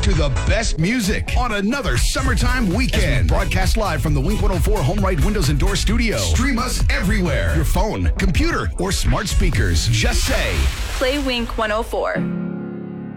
to the best music on another summertime weekend. Broadcast live from the Wink 104 HomeRide Windows and Door Studio. Stream us everywhere. Your phone, computer, or smart speakers. Just say, Play Wink 104.